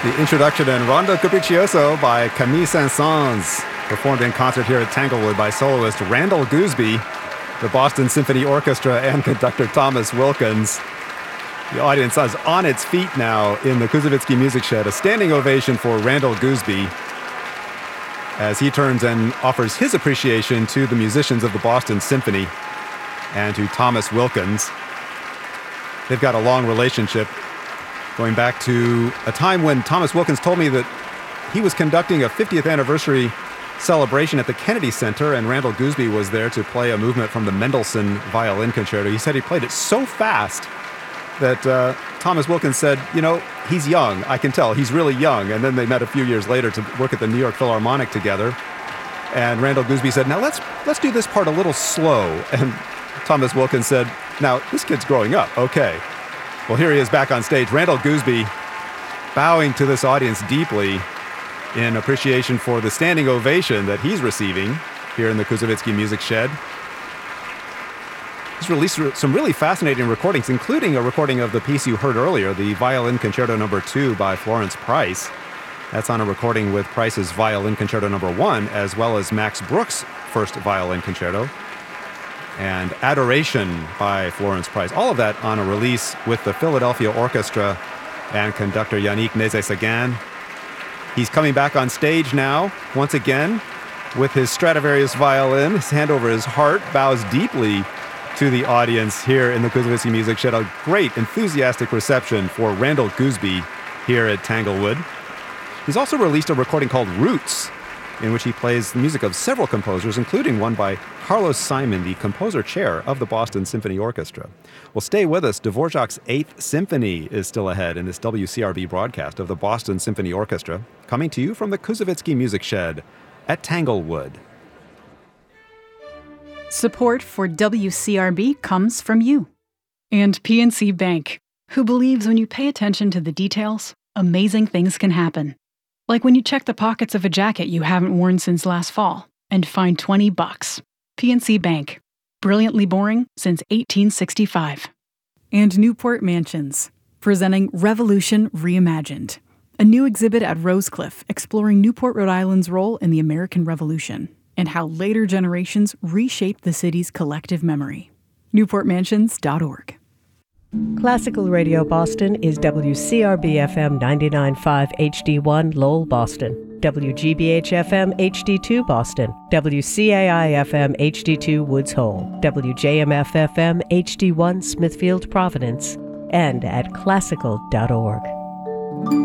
The introduction in Rondo Capriccioso by Camille Saint-Saëns, performed in concert here at Tanglewood by soloist Randall Gooseby, the Boston Symphony Orchestra, and conductor Thomas Wilkins. The audience is on its feet now in the Kuzovitsky Music Shed. A standing ovation for Randall Gooseby as he turns and offers his appreciation to the musicians of the Boston Symphony and to Thomas Wilkins. They've got a long relationship, going back to a time when Thomas Wilkins told me that he was conducting a 50th anniversary celebration at the Kennedy Center, and Randall Gooseby was there to play a movement from the Mendelssohn Violin Concerto. He said he played it so fast that Thomas Wilkins said, you know, he's young. I can tell he's really young. And then they met a few years later to work at the New York Philharmonic together. And Randall Gooseby said, now let's do this part a little slow. And Thomas Wilkins said, now this kid's growing up. Okay. Well, here he is back on stage. Randall Gooseby bowing to this audience deeply in appreciation for the standing ovation that he's receiving here in the Kuzovitsky Music Shed. He's released some really fascinating recordings, including a recording of the piece you heard earlier, the Violin Concerto No. 2 by Florence Price. That's on a recording with Price's Violin Concerto No. 1, as well as Max Bruch's first violin concerto, and Adoration by Florence Price. All of that on a release with the Philadelphia Orchestra and conductor Yannick Nézet-Séguin. He's coming back on stage now, once again, with his Stradivarius violin, his hand over his heart, bows deeply to the audience here in the Kuzovitsky Music Shed. A great, enthusiastic reception for Randall Gooseby here at Tanglewood. He's also released a recording called Roots, in which he plays the music of several composers, including one by Carlos Simon, the composer chair of the Boston Symphony Orchestra. Well, stay with us. Dvorak's Eighth Symphony is still ahead in this WCRB broadcast of the Boston Symphony Orchestra, coming to you from the Kuzovitsky Music Shed at Tanglewood. Support for WCRB comes from you. And PNC Bank, who believes when you pay attention to the details, amazing things can happen. Like when you check the pockets of a jacket you haven't worn since last fall and find $20. PNC Bank. Brilliantly boring since 1865. And Newport Mansions, presenting Revolution Reimagined, a new exhibit at Rosecliff exploring Newport, Rhode Island's role in the American Revolution and how later generations reshaped the city's collective memory. NewportMansions.org. Classical Radio Boston is WCRB-FM 99.5 HD1 Lowell, Boston, WGBH-FM HD2 Boston, WCAI-FM HD2 Woods Hole, WJMF-FM HD1 Smithfield, Providence, and at classical.org.